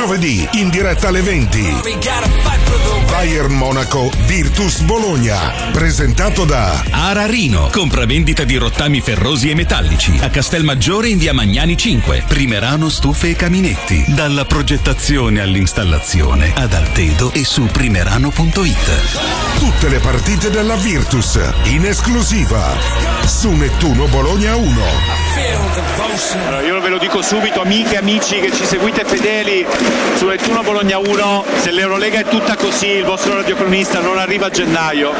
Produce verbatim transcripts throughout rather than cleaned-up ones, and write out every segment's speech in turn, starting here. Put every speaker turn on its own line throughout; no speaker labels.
Giovedì in diretta alle venti. Bayern Monaco Virtus Bologna, presentato da
Ararino, compravendita di rottami ferrosi e metallici a Castelmaggiore in via Magnani cinque. Primerano stufe e caminetti, dalla progettazione all'installazione ad Altedo e su primerano punto it.
Tutte le partite della Virtus in esclusiva su Nettuno Bologna uno.
Allora, io ve lo dico subito, amiche e amici che ci seguite fedeli su Nettuno Bologna uno, se l'Eurolega è tutta così il vostro radiocronista non arriva a gennaio.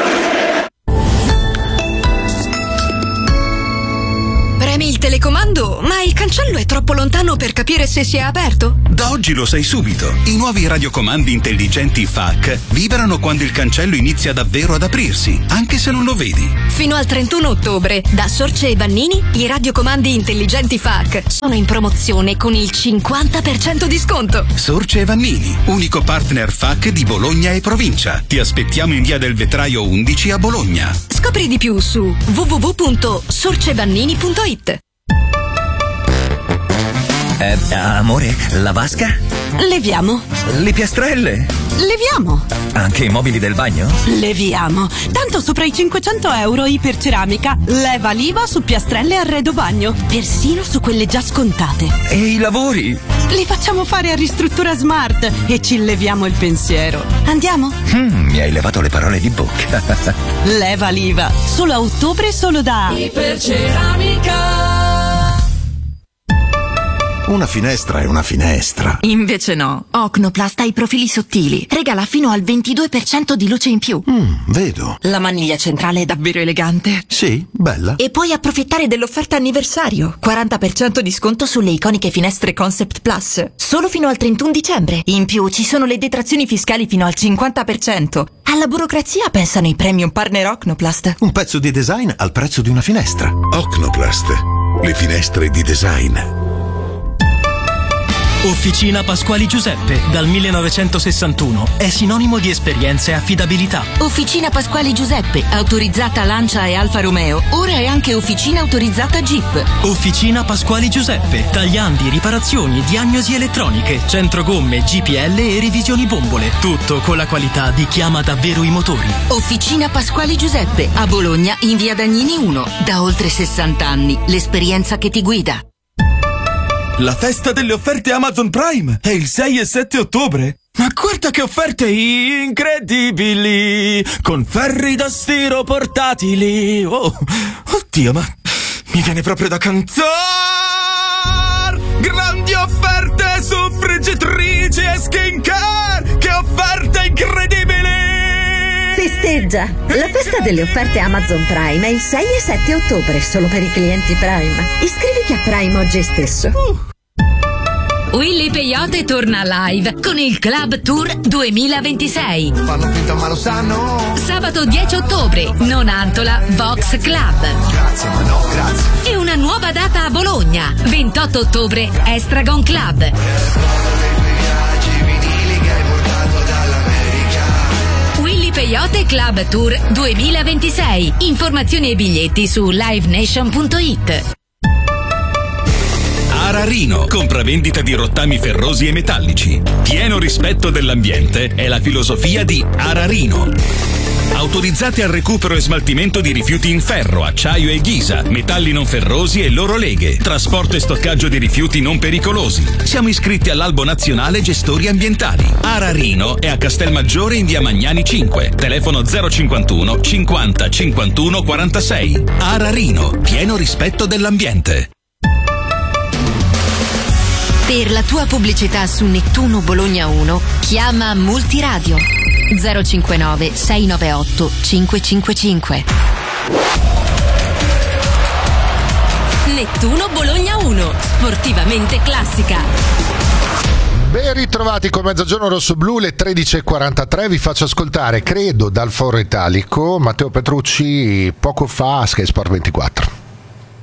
Premi il telecomando, ma il cancello è troppo lontano per capire se si è aperto?
Da oggi lo sai subito. I nuovi radiocomandi intelligenti F A C vibrano quando il cancello inizia davvero ad aprirsi, anche se non lo vedi.
Fino al trentuno ottobre, da Sorce e Vannini, i radiocomandi intelligenti F A C sono in promozione con il cinquanta per cento di sconto.
Sorce e Vannini, unico partner F A C di Bologna e provincia. Ti aspettiamo in via del Vetraio undici a Bologna.
Scopri di più su w w w punto sorcevannini punto it.
Eh, amore, la vasca?
Leviamo.
Le piastrelle?
Leviamo.
Anche i mobili del bagno?
Leviamo. Tanto sopra i cinquecento euro Iperceramica. Leva l'I V A su piastrelle e arredo bagno. Persino su quelle già scontate.
E i lavori?
Li facciamo fare a Ristruttura Smart e ci leviamo il pensiero. Andiamo?
Mm, mi hai levato le parole di bocca.
Leva l'I V A. Solo a ottobre, solo da Iperceramica.
Una finestra è una finestra.
Invece no. Ocnoplast ha i profili sottili. Regala fino al ventidue per cento di luce in più.
Mm, vedo.
La maniglia centrale è davvero elegante.
Sì, bella.
E puoi approfittare dell'offerta anniversario. quaranta per cento di sconto sulle iconiche finestre Concept Plus. Solo fino al trentuno dicembre. In più ci sono le detrazioni fiscali fino al cinquanta per cento. Alla burocrazia pensano i premium partner Ocnoplast.
Un pezzo di design al prezzo di una finestra.
Ocnoplast, le finestre di design.
Officina Pasquali Giuseppe, dal millenovecentosessantuno, è sinonimo di esperienza e affidabilità.
Officina Pasquali Giuseppe, autorizzata Lancia e Alfa Romeo, ora è anche officina autorizzata Jeep.
Officina Pasquali Giuseppe, tagliandi, riparazioni, diagnosi elettroniche, centro gomme, G P L e revisioni bombole. Tutto con la qualità di chi ama davvero i motori.
Officina Pasquali Giuseppe, a Bologna in via Dagnini uno, da oltre sessanta anni, l'esperienza che ti guida.
La festa delle offerte Amazon Prime è il sei e sette ottobre. Ma guarda che offerte incredibili! Con ferri da stiro portatili. Oh, oddio, ma mi viene proprio da cantare! Grandi offerte su friggitrici e skincare! Che offerte incredibili!
Festeggia! La festa delle offerte Amazon Prime è il sei e sette ottobre, solo per i clienti Prime. Iscriviti a Prime oggi stesso.
Uh.
Willy Peyote torna live con il Club Tour duemilaventisei.
Fanno finta ma lo sanno.
Sabato dieci ottobre, Nonantola Vox Club.
Grazie, ma no, grazie.
E una nuova data a Bologna, ventotto ottobre, Estragon Club. Willy Peyote Club Tour duemilaventisei. Informazioni e biglietti su live nation punto it.
Ararino, compravendita di rottami ferrosi e metallici. Pieno rispetto dell'ambiente è la filosofia di Ararino. Autorizzati al recupero e smaltimento di rifiuti in ferro, acciaio e ghisa, metalli non ferrosi e loro leghe, trasporto e stoccaggio di rifiuti non pericolosi. Siamo iscritti all'Albo Nazionale Gestori Ambientali. Ararino è a Castelmaggiore in via Magnani cinque. Telefono zero cinquantuno cinquanta cinquantuno quarantasei. Ararino, pieno rispetto dell'ambiente.
Per la tua pubblicità su Nettuno Bologna uno, chiama Multiradio zero cinquantanove sei novantotto cinque cinque cinque.
Nettuno Bologna uno, sportivamente classica.
Ben ritrovati con Mezzogiorno Rosso-Blu, le tredici e quarantatré. Vi faccio ascoltare, credo dal Foro Italico, Matteo Petrucci poco fa a Sky Sport ventiquattro.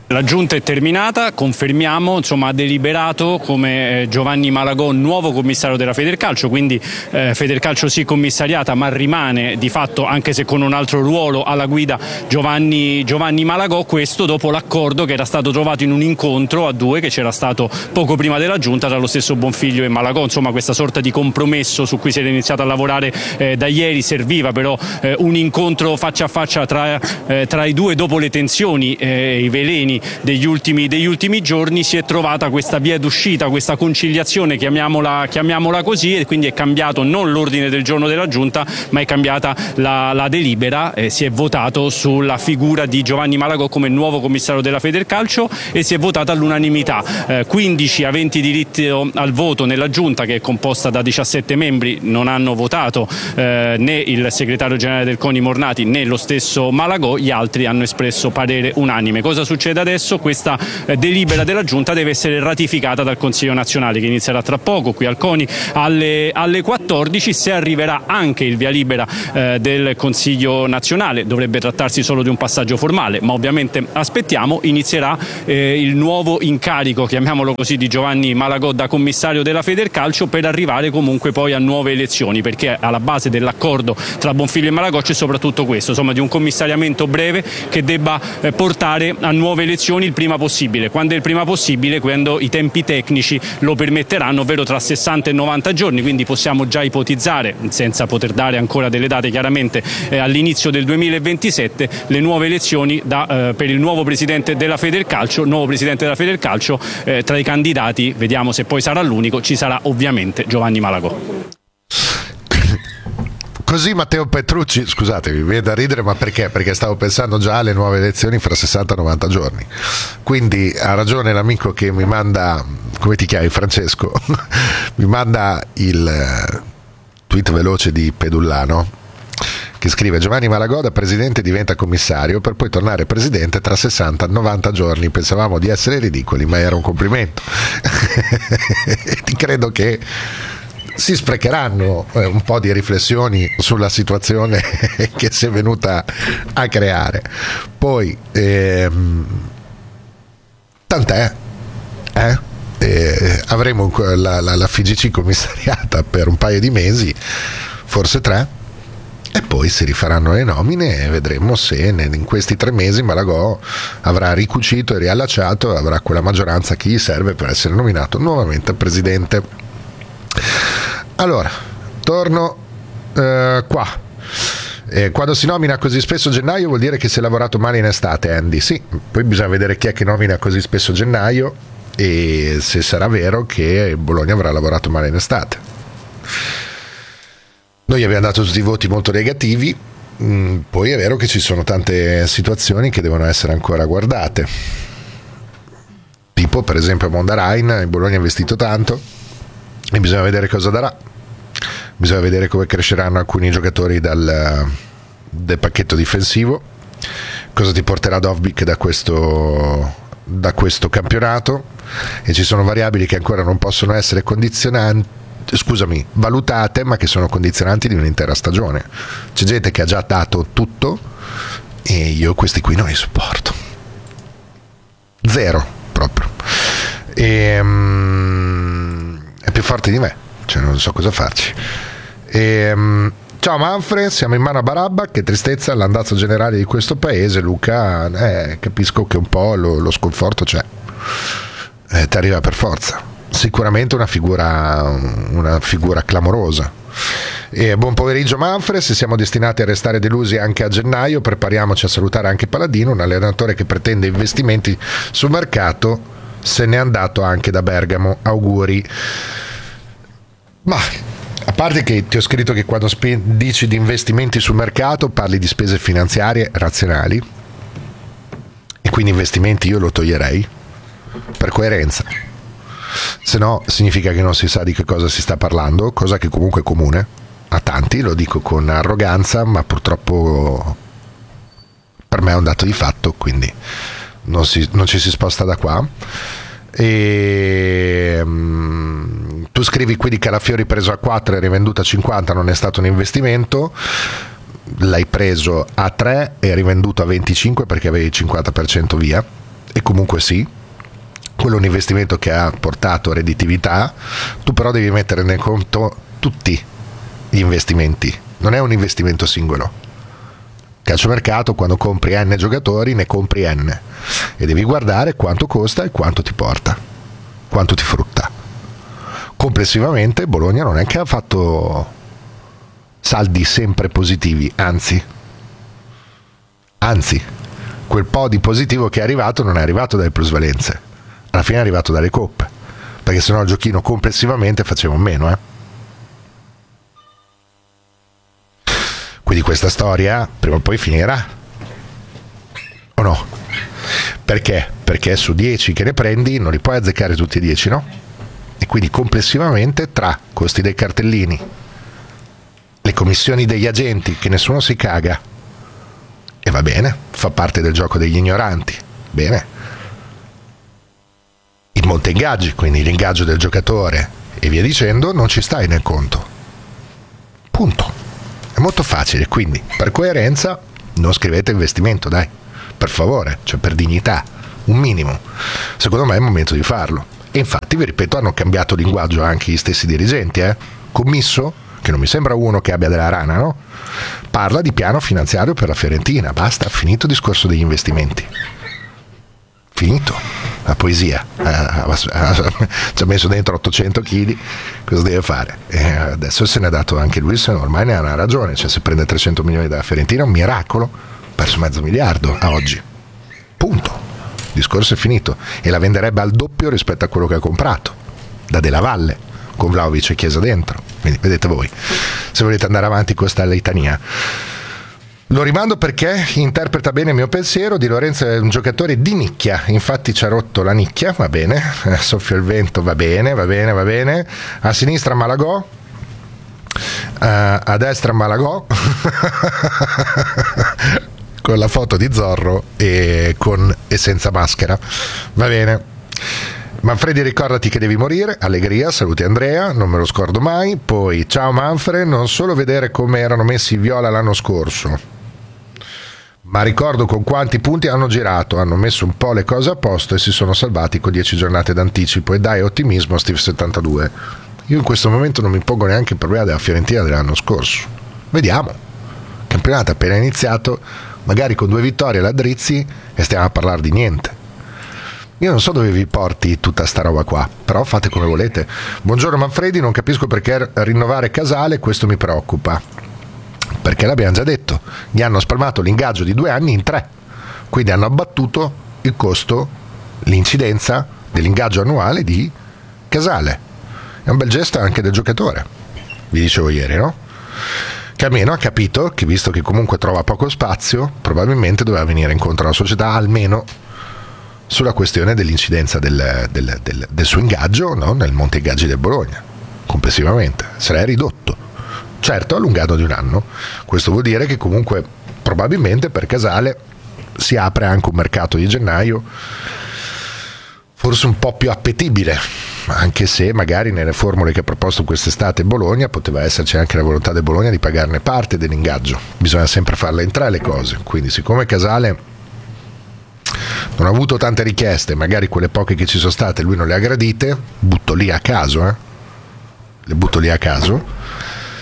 La giunta è terminata, confermiamo, insomma ha deliberato come eh, Giovanni Malagò nuovo commissario della Federcalcio, quindi eh, Federcalcio sì commissariata, ma rimane di fatto, anche se con un altro ruolo alla guida, Giovanni, Giovanni Malagò, questo dopo l'accordo che era stato trovato in un incontro a due che c'era stato poco prima della giunta tra lo stesso Bonfiglio e Malagò, insomma questa sorta di compromesso su cui si era iniziato a lavorare eh, da ieri. Serviva però eh, un incontro faccia a faccia tra, eh, tra i due dopo le tensioni e eh, i veleni Degli ultimi, degli ultimi giorni. Si è trovata questa via d'uscita, questa conciliazione, chiamiamola, chiamiamola così, e quindi è cambiato non l'ordine del giorno della giunta, ma è cambiata la, la delibera, eh, si è votato sulla figura di Giovanni Malagò come nuovo commissario della Federcalcio e si è votata all'unanimità. Eh, quindici aventi diritto al voto nella giunta, che è composta da diciassette membri, non hanno votato eh, né il segretario generale del CONI Mornati né lo stesso Malagò, gli altri hanno espresso parere unanime. Cosa succede adesso? Adesso questa eh, delibera della Giunta deve essere ratificata dal Consiglio nazionale, che inizierà tra poco qui al CONI alle, alle quattordici. Se arriverà anche il via libera eh, del Consiglio nazionale, dovrebbe trattarsi solo di un passaggio formale, ma ovviamente aspettiamo, inizierà eh, il nuovo incarico, chiamiamolo così, di Giovanni Malagò da commissario della Federcalcio, per arrivare comunque poi a nuove elezioni, perché alla base dell'accordo tra Bonfiglio e Malagò c'è soprattutto questo, insomma, di un commissariamento breve che debba eh, portare a nuove elezioni il prima possibile. Quando è il prima possibile? Quando i tempi tecnici lo permetteranno, ovvero tra sessanta e novanta giorni, quindi possiamo già ipotizzare, senza poter dare ancora delle date chiaramente, eh, all'inizio del duemilaventisette le nuove elezioni da, eh, per il nuovo presidente della Federcalcio. Nuovo presidente della Federcalcio, eh, tra i candidati, vediamo se poi sarà l'unico, ci sarà ovviamente Giovanni Malagò.
Così Matteo Petrucci, scusate, mi viene da ridere, ma perché? Perché stavo pensando già alle nuove elezioni fra sessanta e novanta giorni. Quindi ha ragione l'amico che mi manda, come ti chiami, Francesco? Mi manda il tweet veloce di Pedullano, che scrive: Giovanni Malagò da presidente diventa commissario per poi tornare presidente tra sessanta e novanta giorni. Pensavamo di essere ridicoli, ma era un complimento. Ti credo che si sprecheranno eh, un po' di riflessioni sulla situazione che si è venuta a creare. Poi ehm, tant'è, eh? Eh, avremo la, la, la F G C commissariata per un paio di mesi, forse tre, e poi si rifaranno le nomine e vedremo se in questi tre mesi Malagò avrà ricucito e riallacciato, avrà quella maggioranza che gli serve per essere nominato nuovamente presidente. Allora, torno eh, qua. Eh, quando si nomina così spesso gennaio vuol dire che si è lavorato male in estate, Andy. Sì, poi bisogna vedere chi è che nomina così spesso gennaio e se sarà vero che Bologna avrà lavorato male in estate. Noi abbiamo dato tutti i voti molto negativi, mm, poi è vero che ci sono tante situazioni che devono essere ancora guardate. Tipo, per esempio, Mondarain, il Bologna ha investito tanto e bisogna vedere cosa darà. Bisogna vedere come cresceranno alcuni giocatori dal, del pacchetto difensivo, cosa ti porterà Dovbyk da questo, da questo campionato, e ci sono variabili che ancora non possono essere condizionanti, scusami, valutate, ma che sono condizionanti di un'intera stagione. C'è gente che ha già dato tutto e io questi qui non li sopporto, zero proprio, e, um, è più forte di me, cioè non so cosa farci. E, um, ciao Manfred, siamo in mano a Barabba, che tristezza l'andazzo generale di questo paese. Luca, eh, capisco che un po' lo, lo sconforto c'è, eh, ti arriva per forza. Sicuramente una figura, una figura clamorosa. E buon pomeriggio Manfred, se siamo destinati a restare delusi anche a gennaio, prepariamoci a salutare anche Paladino, un allenatore che pretende investimenti sul mercato, se n'è andato anche da Bergamo, auguri. Ma a parte che ti ho scritto che quando spe- dici di investimenti sul mercato parli di spese finanziarie razionali, e quindi investimenti io lo toglierei per coerenza, se no significa che non si sa di che cosa si sta parlando, cosa che comunque è comune a tanti, lo dico con arroganza, ma purtroppo per me è un dato di fatto, quindi non, si, non ci si sposta da qua. E um, tu scrivi qui di Calafiori preso a quattro e rivenduto a cinquanta, non è stato un investimento, l'hai preso a tre e rivenduto a venticinque perché avevi il cinquanta per cento via, e comunque sì, quello è un investimento che ha portato redditività, tu però devi mettere nel conto tutti gli investimenti, non è un investimento singolo. Calciomercato, quando compri N giocatori ne compri N e devi guardare quanto costa e quanto ti porta, quanto ti frutta. Complessivamente Bologna non è che ha fatto saldi sempre positivi, anzi anzi quel po' di positivo che è arrivato non è arrivato dalle plusvalenze, alla fine è arrivato dalle coppe, perché sennò il giochino complessivamente faceva un meno, eh. Quindi questa storia prima o poi finirà, o no? Perché? Perché su dieci che ne prendi non li puoi azzeccare tutti e dieci, no? E quindi complessivamente tra costi dei cartellini, le commissioni degli agenti, che nessuno si caga, e va bene, fa parte del gioco degli ignoranti, bene, il monte ingaggi, quindi l'ingaggio del giocatore e via dicendo, non ci stai nel conto, punto. È molto facile, quindi per coerenza non scrivete investimento, dai, per favore, cioè per dignità, un minimo. Secondo me è il momento di farlo. E infatti, vi ripeto, hanno cambiato linguaggio anche gli stessi dirigenti, eh? Commisso, che non mi sembra uno che abbia della rana, no? Parla di piano finanziario per la Fiorentina, basta, finito il discorso degli investimenti. Finito, la poesia, eh, ci ha messo dentro ottocento chili, cosa deve fare? E adesso se ne è dato anche lui, se ormai ne ha una ragione, cioè se prende trecento milioni dalla Fiorentina è un miracolo, ha perso mezzo miliardo a oggi, punto, il discorso è finito, e la venderebbe al doppio rispetto a quello che ha comprato, da Della Valle, con Vlahovic e Chiesa dentro, quindi vedete voi, se volete andare avanti con questa litania. Lo rimando perché interpreta bene il mio pensiero. Di Lorenzo è un giocatore di nicchia, infatti ci ha rotto la nicchia, va bene, soffia il vento, va bene, va bene, va bene, a sinistra Malagò, uh, a destra Malagò, con la foto di Zorro e, con, e senza maschera, va bene. Manfredi, ricordati che devi morire, allegria, saluti Andrea, non me lo scordo mai. Poi ciao Manfred, non solo vedere come erano messi i viola l'anno scorso, ma ricordo con quanti punti hanno girato, hanno messo un po' le cose a posto e si sono salvati con dieci giornate d'anticipo, e dai ottimismo a Steve settantadue. Io in questo momento non mi pongo neanche il problema della Fiorentina dell'anno scorso, vediamo, il campionato è appena iniziato, magari con due vittorie alla Drizzi e stiamo a parlare di niente. Io non so dove vi porti tutta sta roba qua, però fate come volete. Buongiorno Manfredi, non capisco perché rinnovare Casale, questo mi preoccupa. Perché l'abbiamo già detto, gli hanno spalmato l'ingaggio di due anni in tre, quindi hanno abbattuto il costo, l'incidenza dell'ingaggio annuale di Casale. È un bel gesto anche del giocatore, vi dicevo ieri, no? Che almeno ha capito che, visto che comunque trova poco spazio, probabilmente doveva venire incontro alla società, almeno sulla questione dell'incidenza del, del, del, del suo ingaggio, no? Nel monte ingaggi del Bologna, complessivamente, se l'è ridotto. Certo, allungato di un anno. Questo vuol dire che comunque probabilmente per Casale si apre anche un mercato di gennaio forse un po' più appetibile, anche se magari nelle formule che ha proposto quest'estate Bologna poteva esserci anche la volontà del Bologna di pagarne parte dell'ingaggio. Bisogna sempre farle entrare le cose, quindi siccome Casale non ha avuto tante richieste, magari quelle poche che ci sono state lui non le ha gradite, butto lì a caso, eh? le butto lì a caso,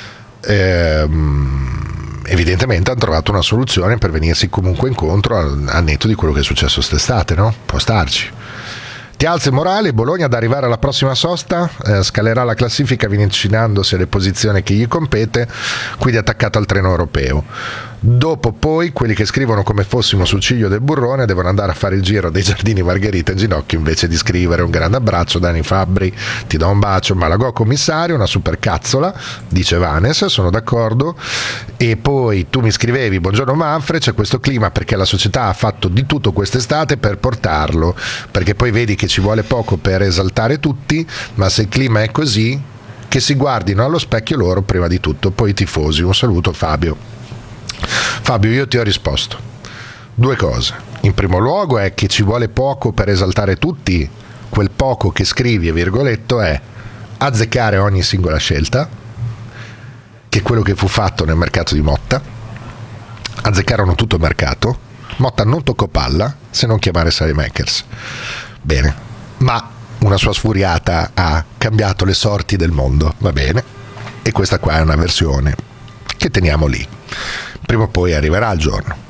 Ehm, evidentemente hanno trovato una soluzione per venirsi comunque incontro al, al netto di quello che è successo quest'estate, no? Può starci. Ti alza il morale, Bologna ad arrivare alla prossima sosta, eh, scalerà la classifica avvicinandosi alle posizioni che gli compete, quindi attaccato al treno europeo. Dopo poi quelli che scrivono come fossimo sul ciglio del burrone devono andare a fare il giro dei giardini Margherita in ginocchio invece di scrivere un grande abbraccio. Dani Fabbri, ti do un bacio. Malagò commissario, una super cazzola, dice Vanes, sono d'accordo. E poi tu mi scrivevi, buongiorno Manfred, c'è questo clima perché la società ha fatto di tutto quest'estate per portarlo, perché poi vedi che ci vuole poco per esaltare tutti, ma se il clima è così, che si guardino allo specchio loro prima di tutto, poi i tifosi. Un saluto Fabio. Fabio, io ti ho risposto due cose. In primo luogo è che ci vuole poco per esaltare tutti, quel poco che scrivi, virgoletto, è azzeccare ogni singola scelta, che è quello che fu fatto nel mercato di Motta. Azzeccarono tutto il mercato, Motta non toccò palla se non chiamare Saelemaekers. Bene, ma una sua sfuriata ha cambiato le sorti del mondo, va bene, e questa qua è una versione che teniamo lì, prima o poi arriverà il giorno.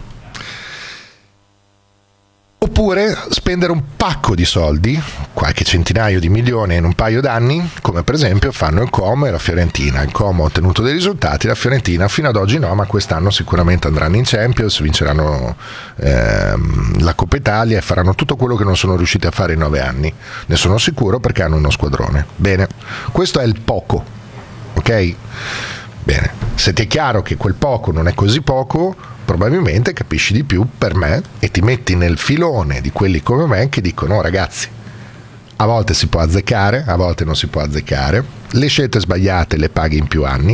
Oppure spendere un pacco di soldi, qualche centinaio di milioni in un paio d'anni, come per esempio fanno il Como e la Fiorentina. Il Como ha ottenuto dei risultati, la Fiorentina fino ad oggi no, ma quest'anno sicuramente andranno in Champions, vinceranno ehm, la Coppa Italia e faranno tutto quello che non sono riusciti a fare in nove anni. Ne sono sicuro perché hanno uno squadrone. Bene, questo è il poco, ok? Bene, se ti è chiaro che quel poco non è così poco, probabilmente capisci di più per me e ti metti nel filone di quelli come me che dicono: no, ragazzi, a volte si può azzeccare, a volte non si può azzeccare, le scelte sbagliate le paghi in più anni,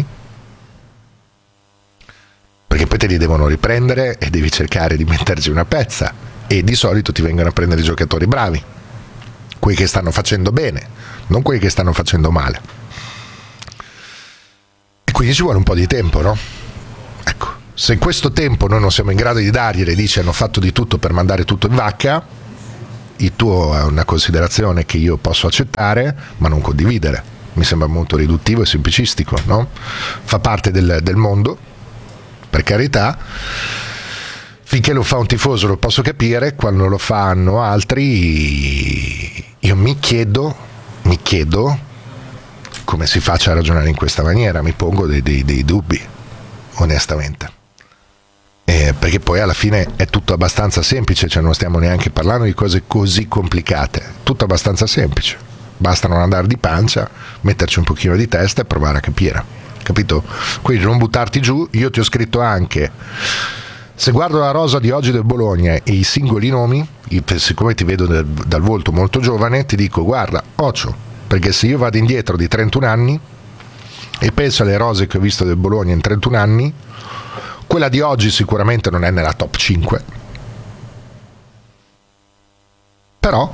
perché poi te li devono riprendere e devi cercare di metterci una pezza, e di solito ti vengono a prendere i giocatori bravi, quelli che stanno facendo bene, non quelli che stanno facendo male, e quindi ci vuole un po' di tempo, no? Ecco, se questo tempo noi non siamo in grado di dargliele, dici hanno fatto di tutto per mandare tutto in vacca, il tuo è una considerazione che io posso accettare ma non condividere, mi sembra molto riduttivo e semplicistico, no? Fa parte del, del mondo, per carità, finché lo fa un tifoso lo posso capire, quando lo fanno altri io mi chiedo mi chiedo come si faccia a ragionare in questa maniera, mi pongo dei, dei, dei dubbi, onestamente. Eh, perché poi alla fine è tutto abbastanza semplice, cioè non stiamo neanche parlando di cose così complicate, tutto abbastanza semplice, basta non andare di pancia, metterci un pochino di testa e provare a capire, capito? Quindi non buttarti giù. Io ti ho scritto anche, se guardo la rosa di oggi del Bologna e i singoli nomi, siccome ti vedo dal, dal volto molto giovane, ti dico guarda, occhio, perché se io vado indietro di trentuno anni e penso alle rose che ho visto del Bologna in trentuno anni, quella di oggi sicuramente non è nella top cinque, però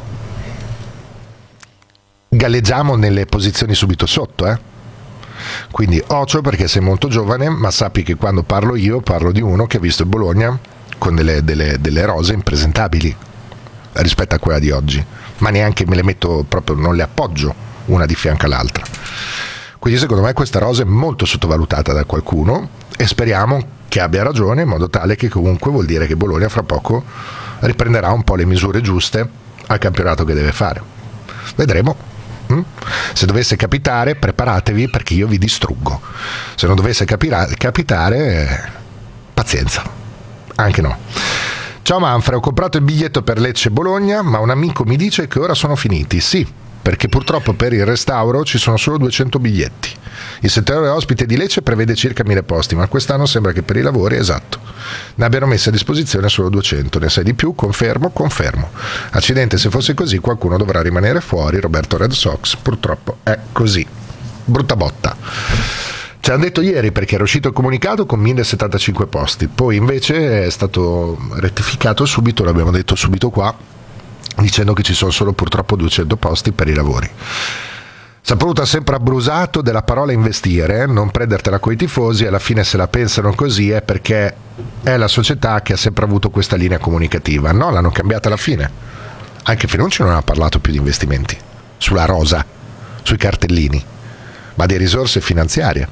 galleggiamo nelle posizioni subito sotto, eh? Quindi occhio, perché sei molto giovane, ma sappi che quando parlo io parlo di uno che ha visto il Bologna con delle, delle, delle rose impresentabili rispetto a quella di oggi, ma neanche me le metto proprio, non le appoggio una di fianco all'altra. Quindi secondo me questa rosa è molto sottovalutata da qualcuno e speriamo che abbia ragione, in modo tale che comunque vuol dire che Bologna fra poco riprenderà un po' le misure giuste al campionato che deve fare. Vedremo. Mm? Se dovesse capitare, preparatevi, perché io vi distruggo. Se non dovesse capira- capitare, eh, pazienza, anche no. Ciao Manfred, ho comprato il biglietto per Lecce-Bologna, ma un amico mi dice che ora sono finiti. Sì, perché purtroppo per il restauro ci sono solo duecento biglietti. Il settore ospite di Lecce prevede circa mille posti, ma quest'anno sembra che per i lavori, esatto, ne abbiano messi a disposizione solo duecento. Ne sai di più? Confermo, confermo. Accidente, se fosse così qualcuno dovrà rimanere fuori. Roberto Red Sox, purtroppo è così. Brutta botta. Ci hanno detto ieri, perché era uscito il comunicato con mille settantacinque posti, poi invece è stato rettificato subito, l'abbiamo detto subito qua, dicendo che ci sono solo purtroppo duecento posti per i lavori. Saputo ha sempre abusato della parola investire, non prendertela coi tifosi, alla fine se la pensano così è perché è la società che ha sempre avuto questa linea comunicativa. No, l'hanno cambiata alla fine. Anche Finucci non ha parlato più di investimenti, sulla rosa, sui cartellini, ma di risorse finanziarie.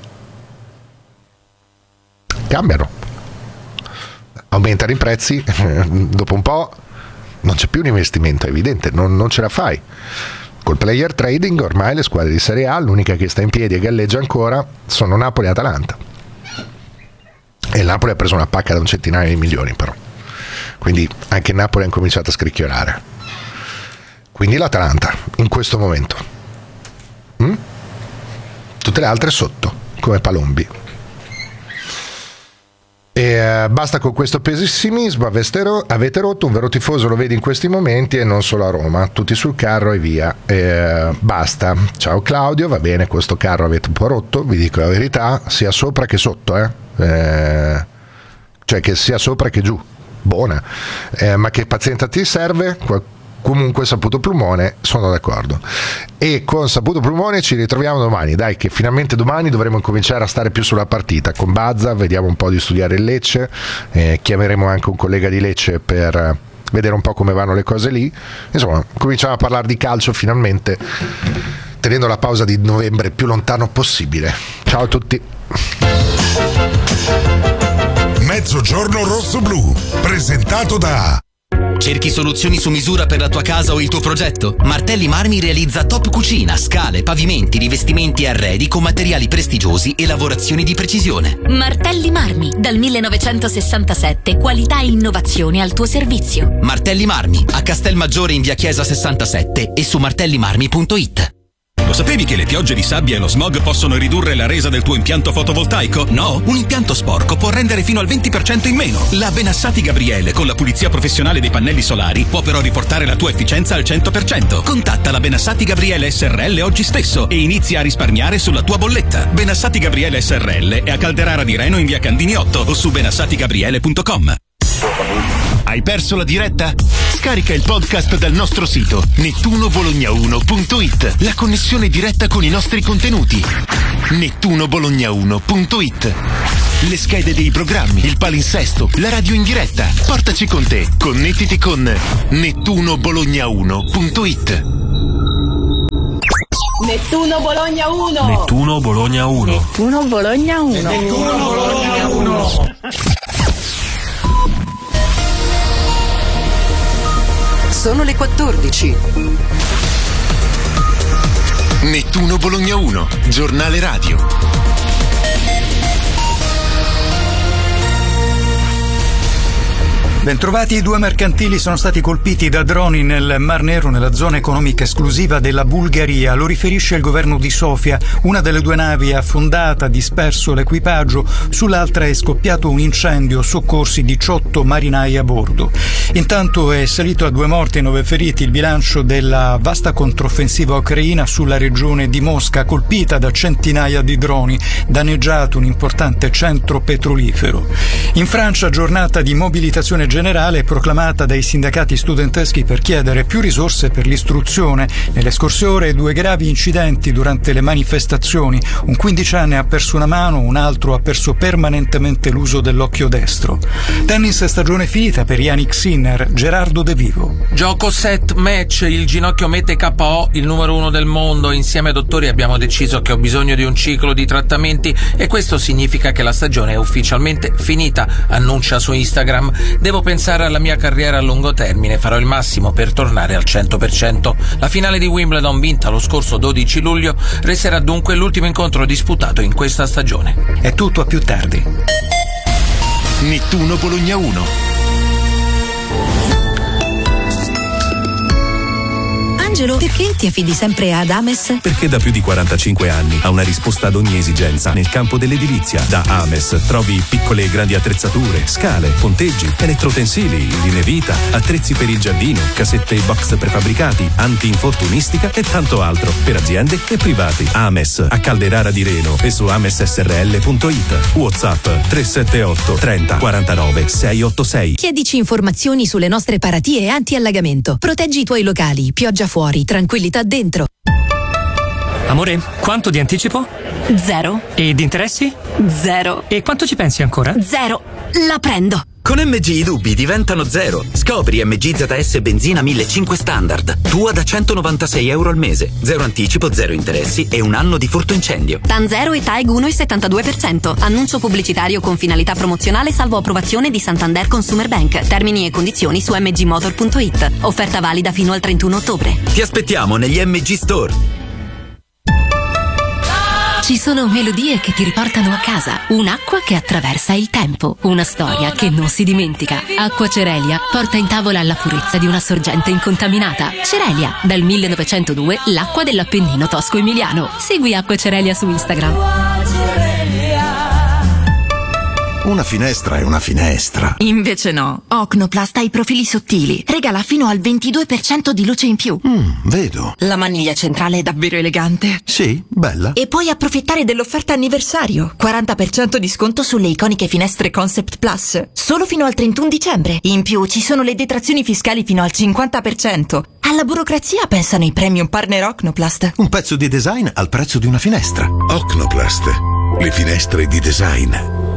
Cambiano. Aumentano i prezzi, dopo un po' non c'è più un investimento, è evidente, non, non ce la fai. Col player trading ormai le squadre di Serie A, l'unica che sta in piedi e galleggia ancora sono Napoli e Atalanta, e il Napoli ha preso una pacca da un centinaio di milioni, però quindi anche il Napoli ha incominciato a scricchiolare. Quindi l'Atalanta in questo momento, mm? tutte le altre sotto come Palombi. E uh, basta con questo pessimismo, avete, ro- avete rotto, un vero tifoso lo vedi in questi momenti, e non solo a Roma, tutti sul carro e via. E, uh, basta. Ciao Claudio, va bene, questo carro avete un po' rotto, vi dico la verità, sia sopra che sotto, eh? Eh, cioè che sia sopra che giù, buona. Eh, ma che pazienza ti serve? Qual- comunque Saputo Plumone sono d'accordo. E con Saputo Plumone ci ritroviamo domani, dai, che finalmente domani dovremo cominciare a stare più sulla partita con Bazza, vediamo un po' di studiare il Lecce, eh, chiameremo anche un collega di Lecce per vedere un po' come vanno le cose lì, insomma cominciamo a parlare di calcio finalmente, tenendo la pausa di novembre più lontano possibile. Ciao a tutti.
Mezzogiorno rosso-blu, presentato da...
Cerchi soluzioni su misura per la tua casa o il tuo progetto? Martelli Marmi realizza top cucina, scale, pavimenti, rivestimenti e arredi con materiali prestigiosi e lavorazioni di precisione.
Martelli Marmi, dal millenovecentosessantasette, qualità e innovazione al tuo servizio.
Martelli Marmi, a Castelmaggiore in via Chiesa sessantasette e su martellimarmi punto it.
Lo sapevi che le piogge di sabbia e lo smog possono ridurre la resa del tuo impianto fotovoltaico? No? Un impianto sporco può rendere fino al venti per cento in meno. La Benassati Gabriele, con la pulizia professionale dei pannelli solari, può però riportare la tua efficienza al cento per cento. Contatta la Benassati Gabriele S R L oggi stesso e inizia a risparmiare sulla tua bolletta. Benassati Gabriele S R L è a Calderara di Reno in via Candini otto o su benassati gabriele punto com.
Hai perso la diretta? Scarica il podcast dal nostro sito nettuno bologna uno punto it. La connessione diretta con i nostri contenuti. nettuno bologna uno punto it. Le schede dei programmi, il palinsesto, la radio in diretta. Portaci con te. Connettiti con nettuno bologna uno punto it.
Nettuno Bologna uno.
Nettuno Bologna uno.
Nettuno Bologna uno.
Nettuno Bologna uno.
Sono le quattordici.
Nettuno Bologna uno, giornale radio.
Bentrovati, i due mercantili sono stati colpiti da droni nel Mar Nero, nella zona economica esclusiva della Bulgaria. Lo riferisce il governo di Sofia. Una delle due navi è affondata, disperso l'equipaggio, sull'altra è scoppiato un incendio, soccorsi diciotto marinai a bordo. Intanto è salito a due morti e nove feriti il bilancio della vasta controffensiva ucraina sulla regione di Mosca, colpita da centinaia di droni, danneggiato un importante centro petrolifero. In Francia, giornata di mobilitazione generale proclamata dai sindacati studenteschi per chiedere più risorse per l'istruzione. Nelle scorse ore due gravi incidenti durante le manifestazioni. Un quindicenne ha perso una mano, un altro ha perso permanentemente l'uso dell'occhio destro. Tennis, stagione finita per Yannick Sinner, Gerardo De Vivo.
Gioco set match, il ginocchio mette K O, il numero uno del mondo. Insieme ai dottori abbiamo deciso che ho bisogno di un ciclo di trattamenti e questo significa che la stagione è ufficialmente finita, annuncia su Instagram. Devo pensare alla mia carriera a lungo termine, farò il massimo per tornare al cento per cento. La finale di Wimbledon, vinta lo scorso dodici luglio, resterà dunque l'ultimo incontro disputato in questa stagione.
È tutto a più tardi.
Nettuno Bologna uno.
Angelo, perché ti affidi sempre ad Ames?
Perché da più di quarantacinque anni ha una risposta ad ogni esigenza nel campo dell'edilizia. Da Ames trovi piccole e grandi attrezzature, scale, ponteggi, elettrotensili, linee vita, attrezzi per il giardino, casette e box prefabbricati, anti-infortunistica e tanto altro per aziende e privati. Ames a Calderara di Reno e su ames s r l punto it. WhatsApp tre sette otto trenta quarantanove seicentottantasei.
Chiedici informazioni sulle nostre paratie anti-allagamento. Proteggi i tuoi locali, pioggia fuori, tranquillità dentro.
Amore, quanto di anticipo?
Zero.
E di interessi?
Zero.
E quanto ci pensi ancora?
Zero. La prendo.
Con M G i dubbi diventano zero. Scopri M G Z S benzina millecinquecento standard. Tua da centonovantasei euro al mese. Zero anticipo, zero interessi e un anno di furto incendio.
TAN zero e TAEG uno virgola settantadue per cento. Annuncio pubblicitario con finalità promozionale salvo approvazione di Santander Consumer Bank. Termini e condizioni su m g motor punto it. Offerta valida fino al trentuno ottobre.
Ti aspettiamo negli M G Store.
Ci sono melodie che ti riportano a casa, un'acqua che attraversa il tempo, una storia che non si dimentica. Acqua Cerelia porta in tavola la purezza di una sorgente incontaminata. Cerelia, dal millenovecentodue l'acqua dell'Appennino tosco-emiliano. Segui Acqua Cerelia su Instagram.
Una finestra è una finestra.
Invece no. Ocnoplast ha i profili sottili. Regala fino al ventidue per cento di luce in più.
Mm, vedo.
La maniglia centrale è davvero elegante.
Sì, bella.
E puoi approfittare dell'offerta anniversario. quaranta per cento di sconto sulle iconiche finestre Concept Plus. Solo fino al trentuno dicembre. In più ci sono le detrazioni fiscali fino al cinquanta per cento. Alla burocrazia pensano i premium partner Ocnoplast.
Un pezzo di design al prezzo di una finestra.
Ocnoplast. Le finestre di design.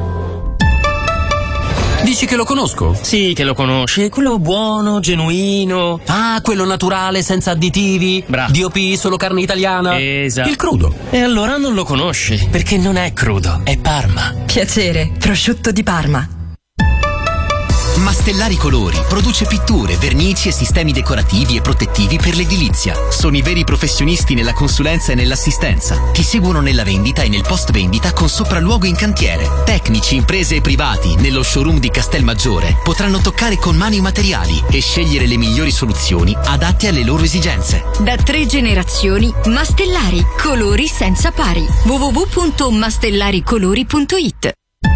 Dici che lo conosco?
Sì, che lo conosci. Quello buono, genuino.
Ah, quello naturale, senza additivi.
Bravo.
D O P, solo carne italiana.
Esatto.
Il crudo.
E allora non lo conosci, perché non è crudo, è Parma.
Piacere, prosciutto di Parma.
Mastellari Colori produce pitture, vernici e sistemi decorativi e protettivi per l'edilizia. Sono i veri professionisti nella consulenza e nell'assistenza. Ti seguono nella vendita e nel post vendita con sopralluogo in cantiere. Tecnici, imprese e privati nello showroom di Castelmaggiore potranno toccare con mano i materiali e scegliere le migliori soluzioni adatte alle loro esigenze.
Da tre generazioni, Mastellari, colori senza pari. w w w punto mastellaricolori punto it.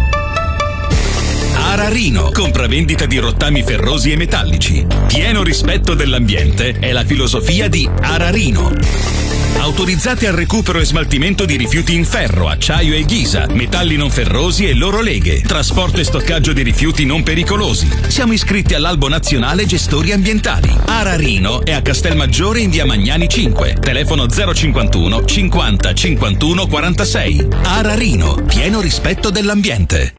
Ararino, compravendita di rottami ferrosi e metallici. Pieno rispetto dell'ambiente è la filosofia di Ararino. Autorizzate al recupero e smaltimento di rifiuti in ferro, acciaio e ghisa, metalli non ferrosi e loro leghe, trasporto e stoccaggio di rifiuti non pericolosi. Siamo iscritti all'Albo Nazionale Gestori Ambientali. Ararino è a Castelmaggiore in via Magnani cinque, telefono zero cinquantuno cinquanta cinquantuno quarantasei. Ararino, pieno rispetto dell'ambiente.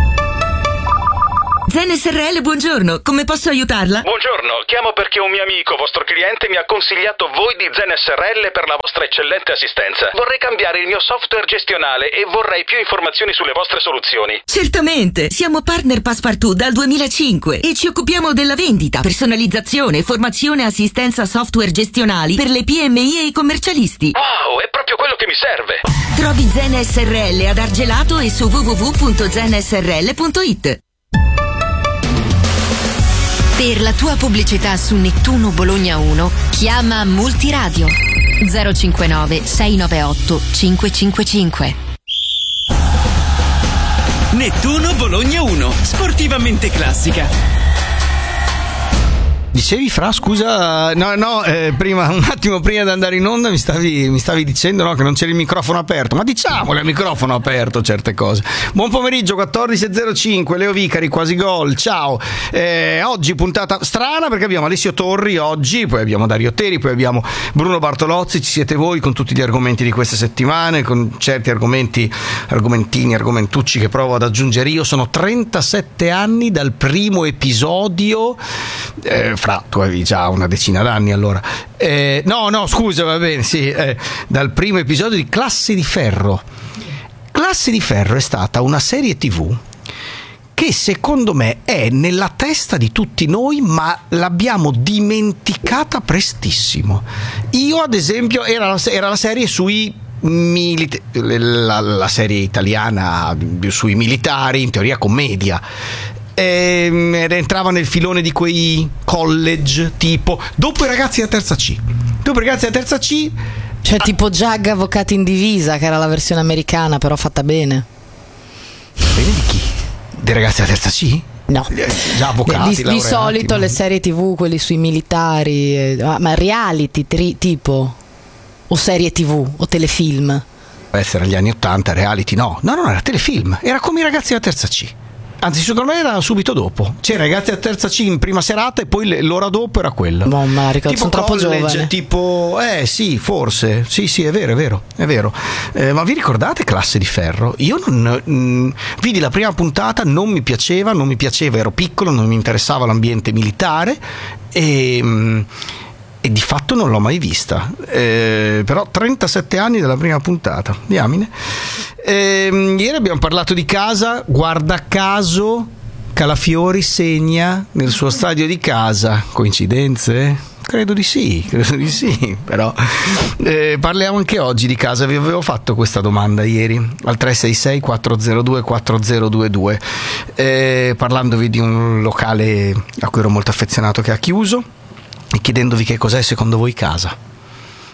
Zen S R L, buongiorno, come posso aiutarla?
Buongiorno, chiamo perché un mio amico, vostro cliente, mi ha consigliato voi di Zen S R L per la vostra eccellente assistenza. Vorrei cambiare il mio software gestionale e vorrei più informazioni sulle vostre soluzioni.
Certamente, siamo partner Passepartout dal duemilacinque e ci occupiamo della vendita, personalizzazione, formazione e assistenza software gestionali per le P M I e i commercialisti.
Wow, è proprio quello che mi serve.
Trovi Zen S R L ad Argelato e su w w w punto zen s r l punto it.
Per la tua pubblicità su Nettuno Bologna uno, chiama Multiradio zero cinquantanove sei novantaotto cinque cinque cinque.
Nettuno Bologna uno, sportivamente classica.
Dicevi, Fra, scusa, no, no, eh, prima, un attimo prima di andare in onda mi stavi, mi stavi dicendo, no, che non c'era il microfono aperto, ma diciamole il microfono aperto certe cose. Buon pomeriggio, quattordici e zero cinque, Leo Vicari, quasi gol, ciao. Eh, oggi puntata strana perché abbiamo Alessio Torri oggi, poi abbiamo Dario Teri, poi abbiamo Bruno Bartolozzi, ci siete voi con tutti gli argomenti di queste settimane, con certi argomenti, argomentini, argomentucci che provo ad aggiungere io. Sono trentasette anni dal primo episodio, eh, Fra, tu avevi già una decina d'anni allora. Eh, no, no, scusa, va bene, sì, eh, dal primo episodio di Classe di Ferro. Classe di Ferro è stata una serie tivù che secondo me è nella testa di tutti noi, ma l'abbiamo dimenticata prestissimo. Io, ad esempio, era la, era la serie sui Milita- la, la serie italiana sui militari, in teoria commedia. E entrava nel filone di quei college tipo dopo i ragazzi da terza C dopo i ragazzi da terza C
cioè ah. tipo Jag Avvocati in Divisa, che era la versione americana però fatta bene.
Bene di chi? Dei ragazzi da terza C?
No,
già avvocati,
di, di solito ma... le serie tv, quelli sui militari, eh, ma reality tri, tipo o serie tv o telefilm.
Può essere gli anni ottanta, reality no no no era telefilm, era come i ragazzi da terza C. Anzi, secondo me era subito dopo. C'era ragazzi a terza C in prima serata e poi l'ora dopo era quello.
No, ma ricordo, sono troppo giovane.
Tipo, eh sì, forse. Sì, sì, è vero, è vero, è vero. Eh, ma vi ricordate Classe di Ferro? Io non mh, vidi la prima puntata, non mi piaceva, non mi piaceva, ero piccolo, non mi interessava l'ambiente militare e... Mh, e di fatto non l'ho mai vista, eh, però trentasette anni dalla prima puntata, diamine. Eh, ieri abbiamo parlato di casa, guarda caso Calafiori segna nel suo stadio di casa, coincidenze? Credo di sì, credo di sì, però eh, parliamo anche oggi di casa. Vi avevo fatto questa domanda ieri al tre sei sei quattro zero due quattro zero due due, eh, parlandovi di un locale a cui ero molto affezionato che ha chiuso e chiedendovi che cos'è secondo voi casa.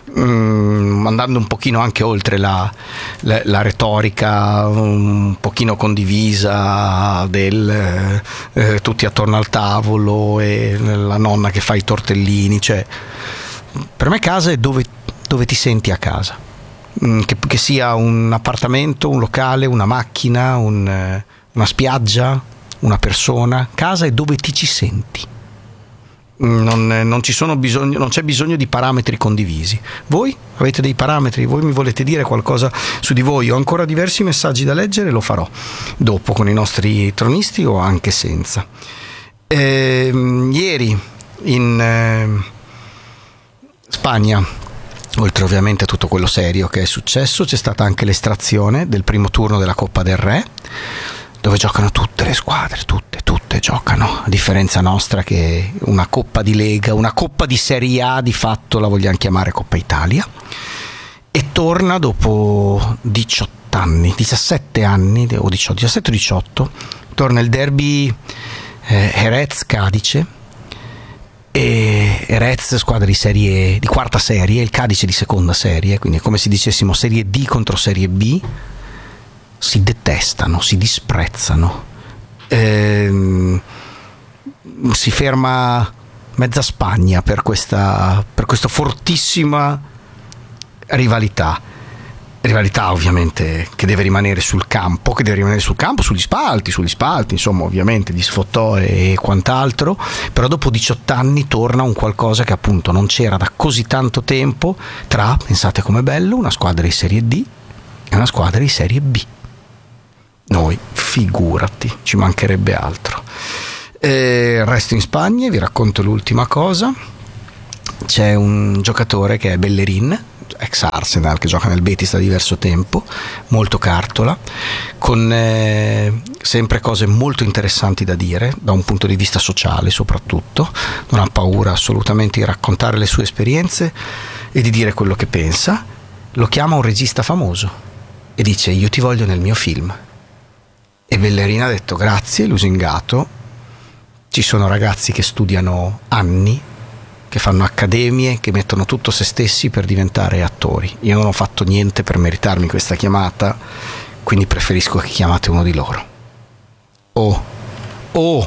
Mm, andando un pochino anche oltre la, la, la retorica un pochino condivisa del eh, tutti attorno al tavolo e la nonna che fa i tortellini, cioè per me casa è dove, dove ti senti a casa, mm, che, che sia un appartamento, un locale, una macchina, un, una spiaggia, una persona. Casa è dove ti ci senti. Non, non, ci sono bisogno, non c'è bisogno di parametri condivisi. Voi avete dei parametri? Voi mi volete dire qualcosa su di voi? Ho ancora diversi messaggi da leggere, lo farò dopo con i nostri tronisti o anche senza. Eh, ieri in eh, Spagna, oltre ovviamente a tutto quello serio che è successo, c'è stata anche l'estrazione del primo turno della Coppa del Re, dove giocano tutte le squadre, tutte, tutte giocano, a differenza nostra che una Coppa di Lega, una Coppa di Serie A di fatto la vogliamo chiamare Coppa Italia, e torna dopo diciotto anni, diciassette anni o diciotto, diciassette diciotto, torna il derby eh, Jerez-Cadice, e Jerez squadra di serie di quarta serie, il Cadice di seconda serie, quindi è come se dicessimo Serie D contro Serie B. Si detestano, si disprezzano, ehm, si ferma mezza Spagna per questa, per questa fortissima rivalità. Rivalità ovviamente che deve rimanere sul campo, che deve rimanere sul campo, sugli spalti, sugli spalti, insomma ovviamente di sfottò e quant'altro, però dopo diciotto anni torna un qualcosa che appunto non c'era da così tanto tempo tra, pensate com'è bello, una squadra di Serie D e una squadra di Serie B. Noi, figurati, ci mancherebbe altro. Eh, resto in Spagna e vi racconto l'ultima cosa. C'è un giocatore che è Bellerin, ex Arsenal, che gioca nel Betis da diverso tempo, molto cartola, con eh, sempre cose molto interessanti da dire, da un punto di vista sociale soprattutto. Non ha paura assolutamente di raccontare le sue esperienze e di dire quello che pensa. Lo chiama un regista famoso e dice: io ti voglio nel mio film. E Bellerin ha detto grazie, lusingato. Ci sono ragazzi che studiano anni, che fanno accademie, che mettono tutto se stessi per diventare attori. Io non ho fatto niente per meritarmi questa chiamata, quindi preferisco che chiamate uno di loro. Oh, oh,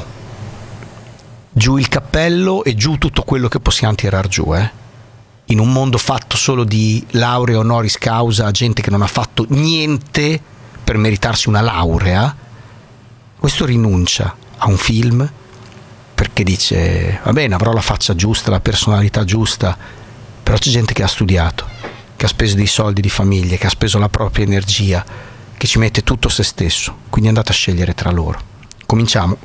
giù il cappello e giù tutto quello che possiamo tirar giù, eh. In un mondo fatto solo di lauree honoris causa, gente che non ha fatto niente per meritarsi una laurea, questo rinuncia a un film perché dice: va bene, avrò la faccia giusta, la personalità giusta, però c'è gente che ha studiato, che ha speso dei soldi di famiglia, che ha speso la propria energia, che ci mette tutto se stesso, quindi andate a scegliere tra loro. Cominciamo.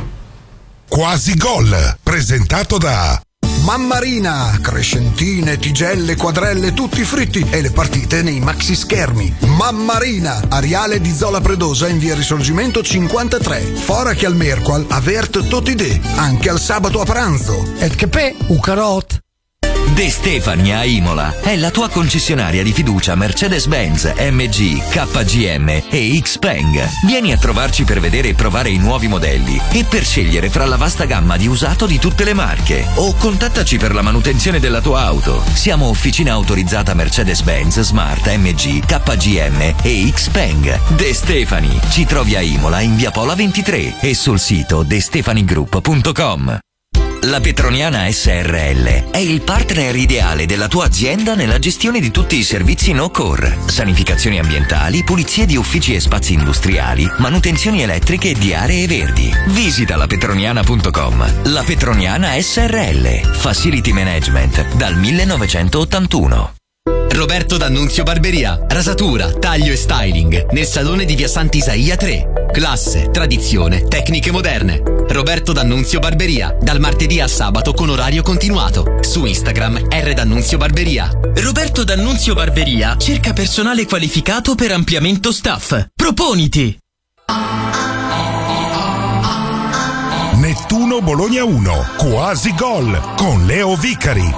Quasi Gol, presentato da
Mammarina, crescentine, tigelle, quadrelle, tutti fritti e le partite nei maxi schermi. Mammarina, Ariale di Zola Predosa in via Risorgimento cinquantatré. Fora che al Merqual avert tutti de, anche al sabato a pranzo. Et che pe, u carot.
De Stefani a Imola è la tua concessionaria di fiducia Mercedes-Benz, M G, K G M e Xpeng. Vieni a trovarci per vedere e provare i nuovi modelli e per scegliere fra la vasta gamma di usato di tutte le marche, o contattaci per la manutenzione della tua auto. Siamo officina autorizzata Mercedes-Benz, Smart, M G, K G M e Xpeng. De Stefani, ci trovi a Imola in via Pola ventitré e sul sito de stefani group punto com. La Petroniana S R L è il partner ideale della tua azienda nella gestione di tutti i servizi no-core, sanificazioni ambientali, pulizie di uffici e spazi industriali, manutenzioni elettriche di aree verdi. Visita la petroniana punto com. La Petroniana S R L, Facility Management dal millenovecentottantuno.
Roberto D'Annunzio Barberia, rasatura, taglio e styling nel salone di via Sant'Isaia tre. Classe, tradizione, tecniche moderne. Roberto D'Annunzio Barberia, dal martedì al sabato con orario continuato. Su Instagram R D'Annunzio Barberia.
Roberto D'Annunzio Barberia cerca personale qualificato per ampliamento staff. Proponiti!
Nettuno Bologna uno, quasi gol con Leo Vicari.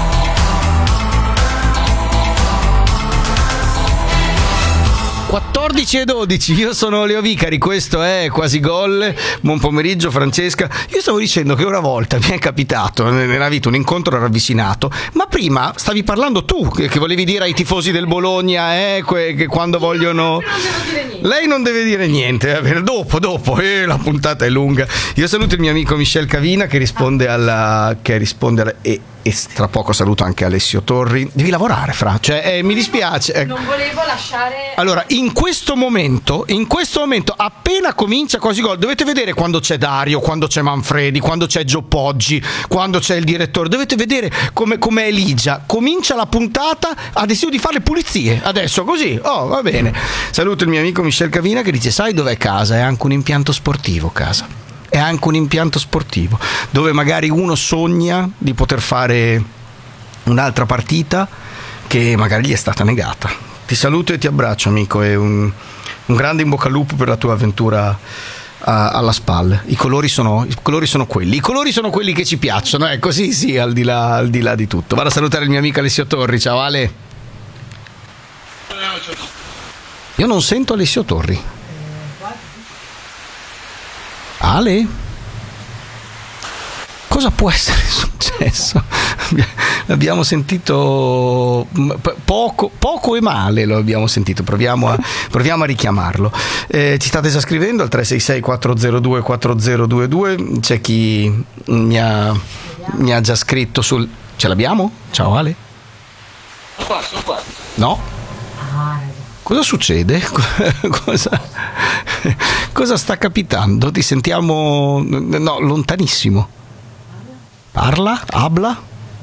quattordici quattordici e dodici, io sono Leo Vicari, questo è Quasi Gol. Buon pomeriggio Francesca. Io stavo dicendo che una volta mi è capitato nella vita un incontro ravvicinato, ma prima stavi parlando tu che, che volevi dire ai tifosi del Bologna eh, que, che quando vogliono... Lei non deve dire niente, va bene, dopo, dopo, eh, la puntata è lunga. Io saluto il mio amico Michel Cavina che risponde alla... che risponde alla e, e tra poco saluto anche Alessio Torri. Devi lavorare, Fra, cioè eh, mi dispiace. Eh.
Non volevo lasciare...
Allora, in questo momento, in questo momento, appena comincia Quasi Gol, dovete vedere quando c'è Dario, quando c'è Manfredi, quando c'è Gio Poggi, quando c'è il direttore, dovete vedere come, come è Ligia. Comincia la puntata, ha deciso di fare le pulizie, adesso così, oh va bene. Saluto il mio amico Michel Cavina che dice, sai dov'è casa? È anche un impianto sportivo casa. È anche un impianto sportivo dove magari uno sogna di poter fare un'altra partita che magari gli è stata negata. Ti saluto e ti abbraccio amico e un, un grande in bocca al lupo per la tua avventura a, alla spalla. I colori sono, i colori sono quelli, i colori sono quelli che ci piacciono, eh, così sì, al di là, al di là di tutto. Vado a salutare il mio amico Alessio Torri, ciao Ale. Io non sento Alessio Torri. Ale? Cosa può essere successo? Abbiamo sentito poco, poco e male lo abbiamo sentito, proviamo a, proviamo a richiamarlo. Eh, ci state già scrivendo al tre sei sei quattro zero due quattro zero due due, c'è chi mi ha, mi ha già scritto sul... Ce l'abbiamo? Ciao Ale?
Sono qua, sono qua.
No? Cosa succede? Cosa, cosa sta capitando? Ti sentiamo no, lontanissimo. Parla? Habla?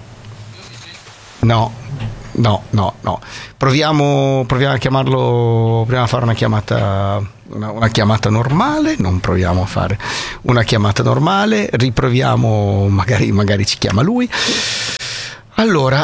No, no, no, no. Proviamo, proviamo a chiamarlo. Proviamo a fare una chiamata. Una, una chiamata normale. Non proviamo a fare una chiamata normale. Riproviamo. Magari, magari ci chiama lui. Allora.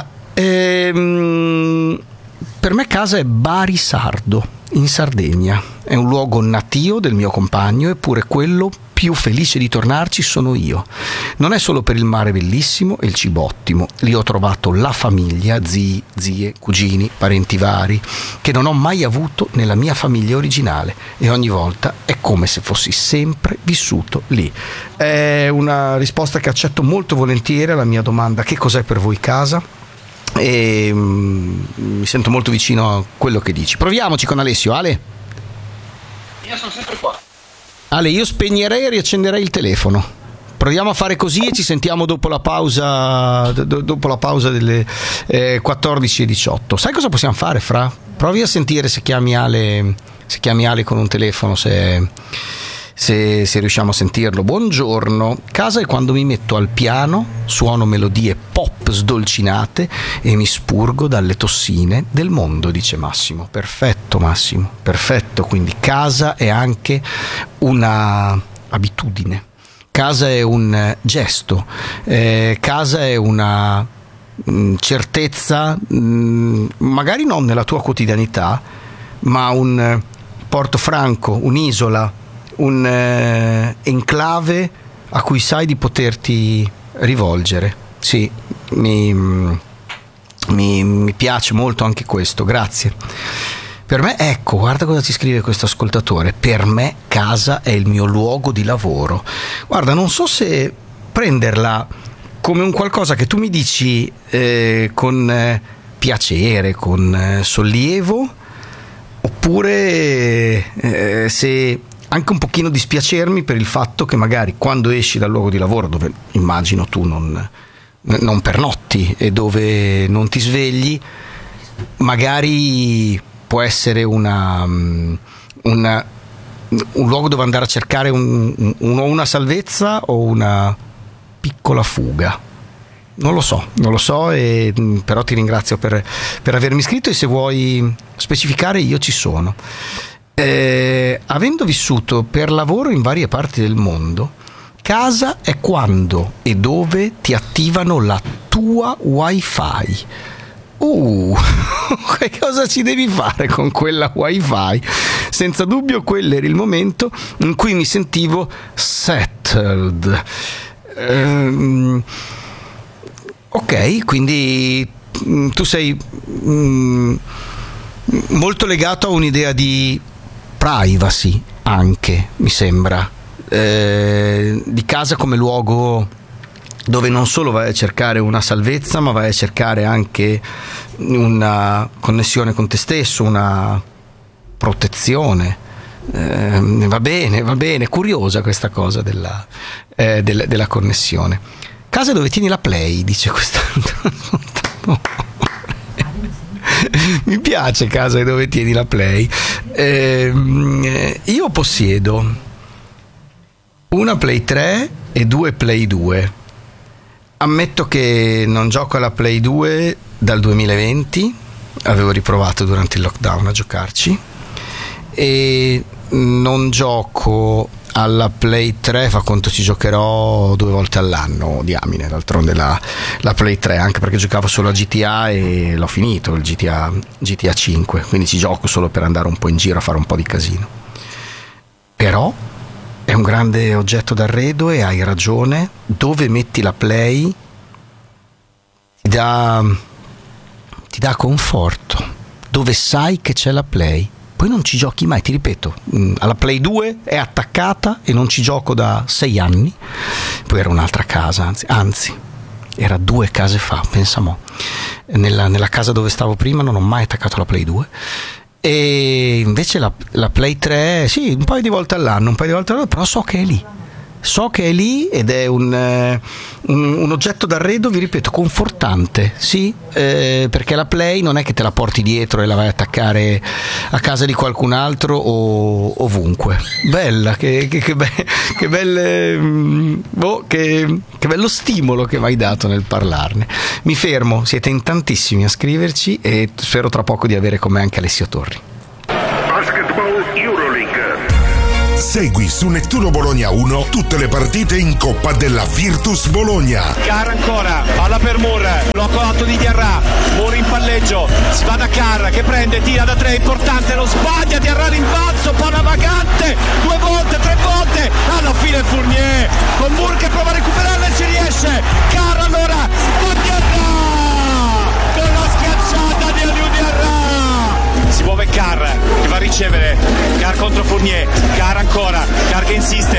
Ehm, Per me casa è Bari Sardo, in Sardegna. È un luogo natio del mio compagno, eppure quello più felice di tornarci sono io. Non è solo per il mare bellissimo e il cibo ottimo. Lì ho trovato la famiglia, zii, zie, cugini, parenti vari, che non ho mai avuto nella mia famiglia originale. E ogni volta è come se fossi sempre vissuto lì. È una risposta che accetto molto volentieri alla mia domanda: che cos'è per voi casa? E um, mi sento molto vicino a quello che dici. Proviamoci con Alessio. Ale?
Io sono sempre qua.
Ale, io spegnerei e riaccenderei il telefono. Proviamo a fare così e ci sentiamo dopo la pausa do, dopo la pausa delle eh, quattordici e diciotto. Sai cosa possiamo fare, Fra? Provi a sentire se chiami Ale, se chiami Ale con un telefono, se Se, se riusciamo a sentirlo. Buongiorno, casa è quando mi metto al piano, suono melodie pop sdolcinate e mi spurgo dalle tossine del mondo, dice Massimo. Perfetto Massimo, perfetto. Quindi casa è anche una abitudine, casa è un gesto, eh, casa è una mh, certezza, mh, magari non nella tua quotidianità, ma un porto franco, un'isola, un eh, enclave a cui sai di poterti rivolgere. Sì, mi, mi, mi piace molto anche questo, grazie. Per me, ecco, guarda cosa ci scrive questo ascoltatore: per me casa è il mio luogo di lavoro. Guarda, non so se prenderla come un qualcosa che tu mi dici eh, con eh, piacere, con eh, sollievo, oppure eh, se anche un pochino dispiacermi per il fatto che magari quando esci dal luogo di lavoro, dove immagino tu non, non pernotti e dove non ti svegli, magari può essere una, una, un luogo dove andare a cercare un, un, una salvezza o una piccola fuga. Non lo so, non lo so, e, però ti ringrazio per, per avermi scritto, e se vuoi specificare io ci sono. Eh, avendo vissuto per lavoro in varie parti del mondo, casa è quando e dove ti attivano la tua wifi. Uh, che cosa ci devi fare con quella wifi? Senza dubbio quello era il momento in cui mi sentivo settled. Ehm, ok, quindi tu sei mm, molto legato a un'idea di privacy anche, mi sembra, eh, di casa come luogo dove non solo vai a cercare una salvezza, ma vai a cercare anche una connessione con te stesso, una protezione. Eh, va bene, va bene, curiosa questa cosa della, eh, del, della connessione. Casa dove tieni la Play, dice questa. Mi piace casa dove tieni la Play. Eh, io possiedo una Play tre e due Play due. Ammetto che non gioco alla Play due dal duemilaventi, avevo riprovato durante il lockdown a giocarci, e non gioco alla Play tre, fa conto ci giocherò due volte all'anno, diamine, d'altronde la, la Play tre, anche perché giocavo solo a G T A e l'ho finito il G T A, G T A cinque, quindi ci gioco solo per andare un po' in giro a fare un po' di casino. Però è un grande oggetto d'arredo e hai ragione, dove metti la Play ti dà, ti dà conforto, dove sai che c'è la Play. Poi non ci giochi mai, ti ripeto, alla Play due è attaccata e non ci gioco da sei anni, poi era un'altra casa, anzi, anzi era due case fa, pensa mo. Nella, nella casa dove stavo prima non ho mai attaccato la Play due, e invece la, la Play tre, sì, un paio di volte all'anno, un paio di volte all'anno, però so che è lì. So che è lì ed è un, eh, un, un oggetto d'arredo, vi ripeto, confortante, sì, eh, perché la Play non è che te la porti dietro e la vai a attaccare a casa di qualcun altro o ovunque. Bella, che, che, che, be- che belle, mh, boh, che, che bello stimolo che mi hai dato nel parlarne. Mi fermo, siete in tantissimi a scriverci e spero tra poco di avere con me anche Alessio Torri.
Basketball Euroleague. Segui su Nettuno Bologna uno tutte le partite in Coppa della Virtus Bologna.
Carr ancora, palla per Moore, blocco alto di Diarra, Moore in palleggio, si va da Carr che prende, tira da tre, importante, lo sbaglia, Diarra rimbalzo, palla vagante, due volte, tre volte, alla fine Fournier, con Moore che prova a recuperarla e ci riesce, Carr allora, con Diarra, con la schiacciata di Aliou Diarra. Si muove Carr che va a ricevere, Carr contro Fournier, Carr ancora, Carr che insiste,